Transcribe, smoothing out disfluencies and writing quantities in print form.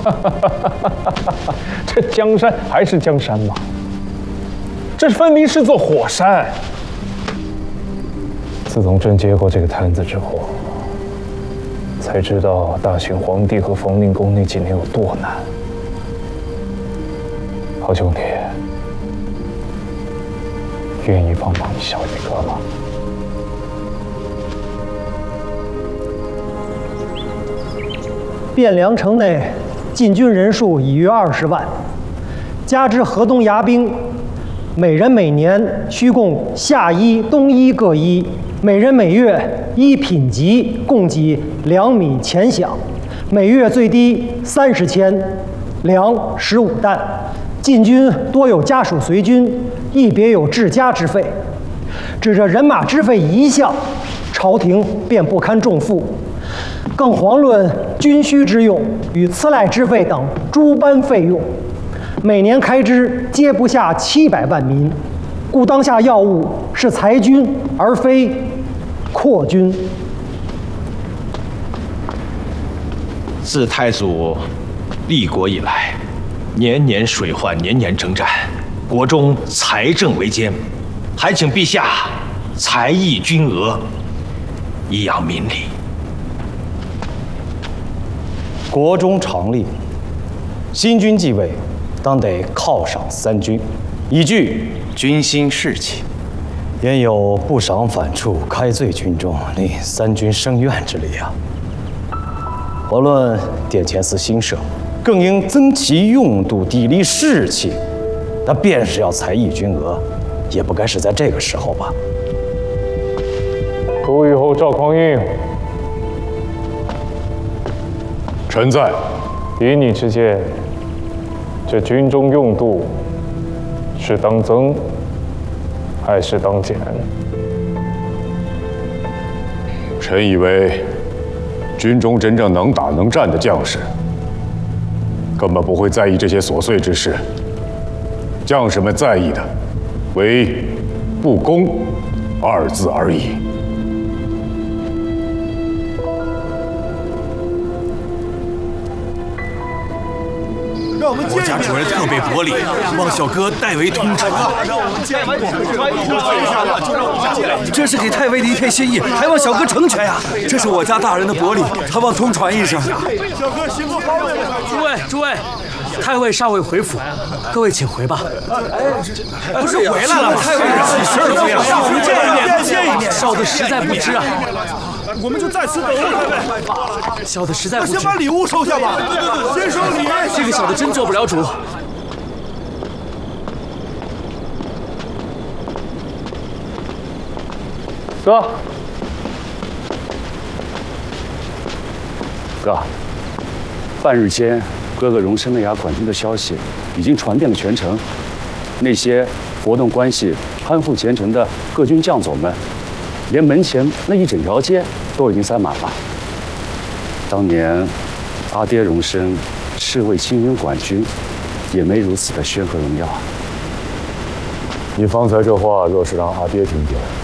这江山还是江山嘛，这分明是座火山。自从朕接过这个摊子之后，才知道大秦皇帝和冯宁公那几年有多难。好兄弟，愿意帮忙一小一个吗？ 汴梁城内禁军人数已逾20万，加之河东牙兵，每人每年需供夏衣、冬衣各衣，每人每月依品级供给2米钱饷，每月最低30钱，粮15担。禁军多有家属随军，亦别有治家之费。指着人马支费一项，朝廷便不堪重负。 更遑论军需之用与赐赖之费等诸般费用，每年开支皆不下700万民，故当下要务是裁军而非扩军。 自太祖立国以来，年年水患，年年征战，国中财政维艰，还请陛下裁议军额，以养民力。 国中常例，新君继位，当得犒赏三军，以具军心士气。焉有不赏反处、开罪军中，令三军生怨之理啊！遑论殿前司新设，更应增其用度，砥砺士气。那便是要裁议军额，也不该是在这个时候吧？ 胡虞侯赵匡胤。 臣在。 依你之见，这军中用度是当增还是当减？ 臣以为，军中真正能打能战的将士，根本不会在意这些琐碎之事。将士们在意的，唯“不公”2字而已。 我家主人特备薄礼，望小哥代为通传。 这是给太尉的一片心意，还望小哥成全呀！这是我家大人的薄礼，还望通传一声。 小哥辛苦高位了。 诸位，太尉尚未回府，各位请回吧。 不是回来了，太尉几时回来了？见一面， 小的实在不知啊。 我们就在此等候太尉。 小的实在不知。 先把礼物收下吧。先收礼。 这个小的真做不了主。 哥， 哥，半日间，哥哥荣升内衙管军的消息已经传遍了全城，那些活动关系、攀附前程的各军将总们。 连门前那一整条街都已经塞满了。当年阿爹荣升侍卫亲军管军，也没如此的煊和荣耀。 你方才这话若是让阿爹听见，